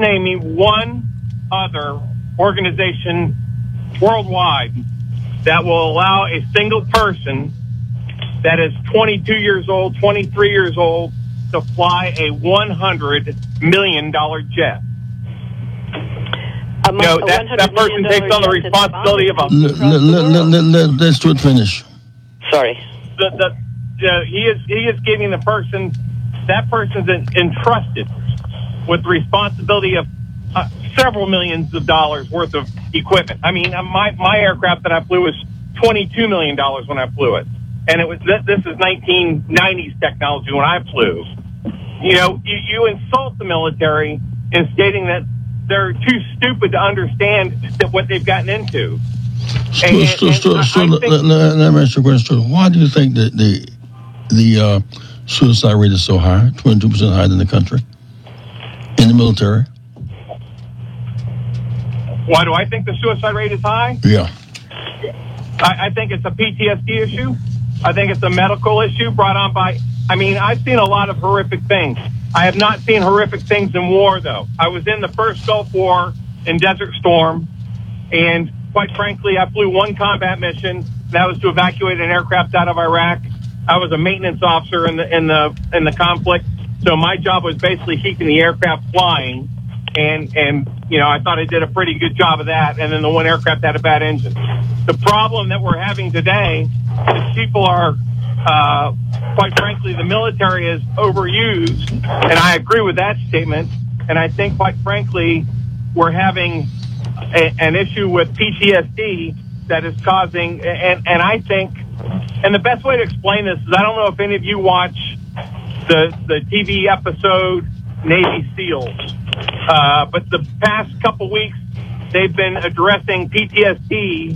name me one other organization worldwide that will allow a single person that is 22 years old, 23 years old, to fly a $100 million jet. That person takes on the responsibility of a... Let's do it finish. Sorry. He is giving that person's entrusted with the responsibility of several millions of dollars worth of equipment. I mean, my aircraft that I flew was $22 million when I flew it. And this is 1990s technology when I flew. You insult the military in stating that they're too stupid to understand what they've gotten into. Let me ask you a question. Why do you think that the suicide rate is so high, 22% higher than the country, in the military? Why do I think the suicide rate is high? Yeah. I think it's a PTSD issue. I think it's a medical issue brought on by... I mean, I've seen a lot of horrific things. I have not seen horrific things in war, though. I was in the first Gulf War in Desert Storm, and quite frankly, I flew one combat mission. That was to evacuate an aircraft out of Iraq. I was a maintenance officer in the conflict, so my job was basically keeping the aircraft flying, and I thought I did a pretty good job of that. And then the one aircraft had a bad engine. The problem that we're having today is people are, quite frankly, the military is overused, and I agree with that statement. And I think, quite frankly, we're having an issue with PTSD that is causing, and I think, and the best way to explain this is, I don't know if any of you watch the TV episode Navy SEALs, but the past couple weeks they've been addressing PTSD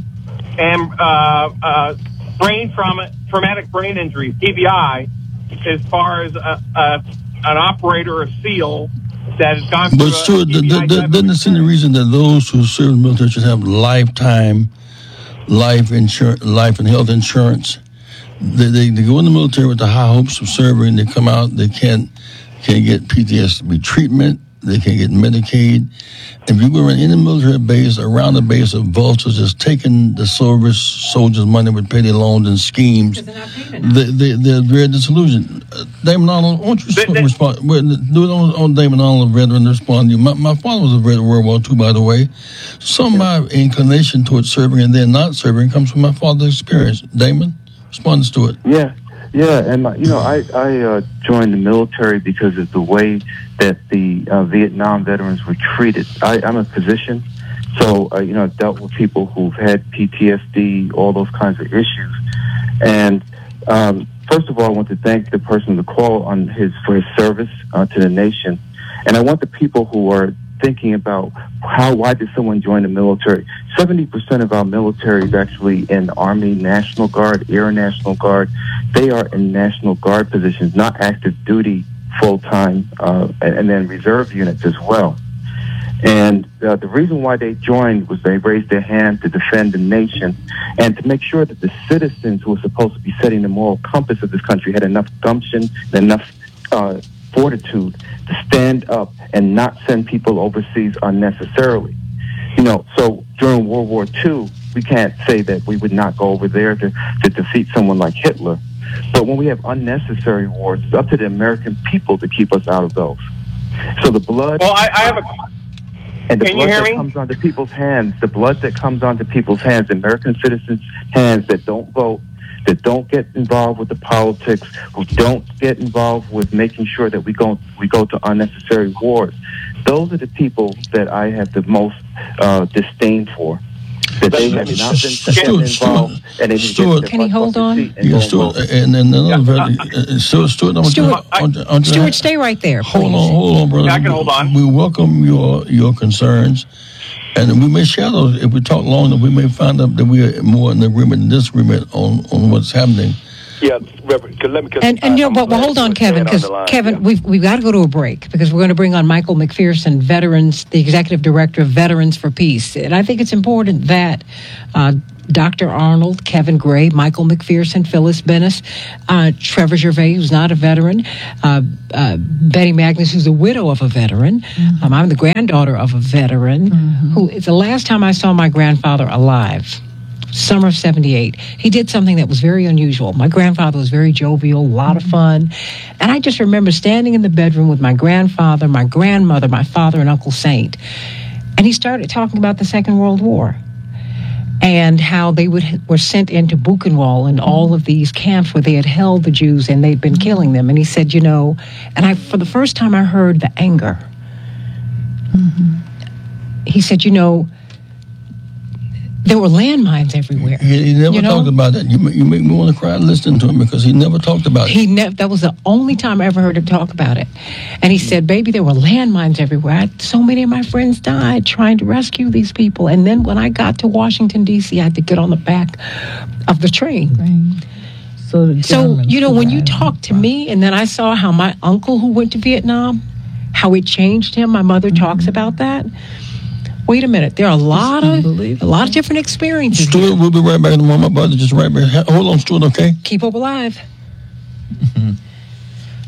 and traumatic brain injury, TBI, as far as an operator of SEAL that has gone through. But Stuart, doesn't it seem the reason that those who serve in the military should have lifetime life and health insurance? They go in the military with the high hopes of serving. They come out, they can't get PTSD treatment. They can't get Medicaid. If you go in the military base, around the base of vultures, just taking the soldiers' money with payday loans and schemes, they're very disillusioned. Damon Arnold, why don't you respond? Do it on Damon Arnold, a veteran, respond to you. My father was a veteran of World War II, by the way. Some of my inclination towards serving and then not serving comes from my father's experience. Damon, respond to it. Yeah, and I joined the military because of the way that the Vietnam veterans were treated. I'm a physician, so I've dealt with people who've had PTSD, all those kinds of issues. And first of all, I want to thank the person on the call for his service to the nation. And I want the people who are thinking about why did someone join the military? 70% of our military is actually in Army National Guard, Air National Guard. They are in National Guard positions, not active duty full-time, and then reserve units as well. And the reason why they joined was they raised their hand to defend the nation and to make sure that the citizens who were supposed to be setting the moral compass of this country had enough gumption and enough fortitude to stand up and not send people overseas unnecessarily. So during World War II, we can't say that we would not go over there to defeat someone like Hitler. But when we have unnecessary wars, it's up to the American people to keep us out of those. So the blood... Well, I have a... And the blood that comes onto people's hands, the American citizens' hands that don't vote, that don't get involved with the politics, who don't get involved with making sure that we go to unnecessary wars. Those are the people that I have the most disdain for. That they have not been involved, and they Stuart, can he hold on? Yeah, Stuart, and then another Stuart, stay right there. Hold on, brother. Yeah, I can hold on. We welcome your concerns, and we may share those. If we talk long enough, we may find out that we are more in agreement than disagreement on what's happening. Yeah, Reverend, but hold on, Kevin, because Kevin, we've got to go to a break because we're going to bring on Michael McPherson, the Executive Director of Veterans for Peace. And I think it's important that Dr. Arnold, Kevin Gray, Michael McPherson, Phyllis Bennis, Trevor Gervais, who's not a veteran, Betty Magnus, who's the widow of a veteran. Mm-hmm. I'm the granddaughter of a veteran. Mm-hmm. The last time I saw my grandfather alive, summer of 78, he did something that was very unusual. My grandfather was very jovial, a lot of fun. And I just remember standing in the bedroom with my grandfather, my grandmother, my father, and Uncle Saint. And he started talking about the Second World War and how they were sent into Buchenwald and all of these camps where they had held the Jews and they'd been killing them. And he said, for the first time I heard the anger. Mm-hmm. He said, there were landmines everywhere. He never talked about that. You make me want to cry listening to him because he never talked about it. That was the only time I ever heard him talk about it. And he said, baby, there were landmines everywhere. So many of my friends died trying to rescue these people. And then when I got to Washington, D.C., I had to get on the back of the train. Right. So when you talk to me, and then I saw how my uncle who went to Vietnam, how it changed him, my mother talks about that. Wait a minute. There are a lot of different experiences. Stuart, we'll be right back in a moment, brother. Just right back. Hold on, Stuart, okay? Keep hope alive. Mm-hmm.